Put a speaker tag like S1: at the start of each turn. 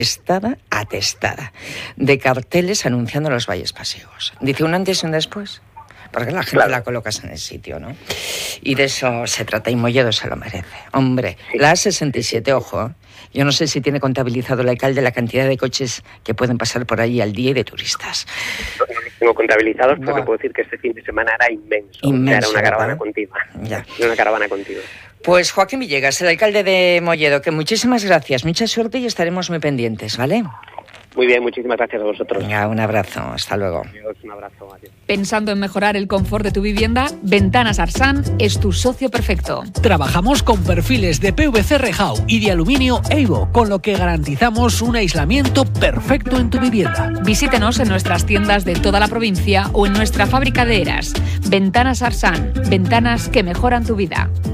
S1: estaba atestada de carteles anunciando los Valles Pasivos. Dice un antes y un después, porque la gente la colocas en el sitio, ¿no? Y de eso se trata, y Molledo se lo merece. Hombre, la A67, ojo, yo no sé si tiene contabilizado el alcalde la cantidad de coches que pueden pasar por ahí al día y de turistas.
S2: No los tengo contabilizados, pero te puedo decir que este fin de semana era inmenso. Era una caravana continua.
S1: Ya.
S2: Era una caravana continua.
S1: Pues Joaquín Villegas, el alcalde de Molledo, que muchísimas gracias, mucha suerte y estaremos muy pendientes, ¿vale?
S2: Muy bien, muchísimas gracias a vosotros.
S1: Venga, un abrazo, hasta luego.
S2: Adiós, un abrazo, adiós.
S3: Pensando en mejorar el confort de tu vivienda, Ventanas Arsan es tu socio perfecto.
S4: Trabajamos con perfiles de PVC Rejau y de aluminio Evo, con lo que garantizamos un aislamiento perfecto en tu vivienda.
S3: Visítenos en nuestras tiendas de toda la provincia o en nuestra fábrica de Eras. Ventanas Arsan, ventanas que mejoran tu vida.